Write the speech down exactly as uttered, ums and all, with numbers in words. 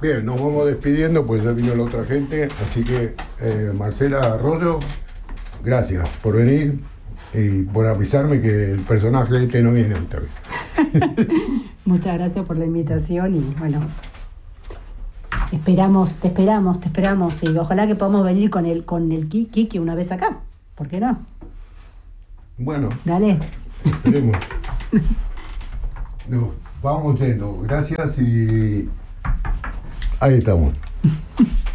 Bien, nos vamos despidiendo, pues ya vino la otra gente, así que eh, Marcela Arroyo, gracias por venir y por avisarme que el personaje este no viene esta vez. Muchas gracias por la invitación y bueno, esperamos, te esperamos, te esperamos y ojalá que podamos venir con el con el Kiki una vez acá, ¿por qué no? Bueno, dale. Esperemos. Nos vamos yendo, gracias y ahí estamos.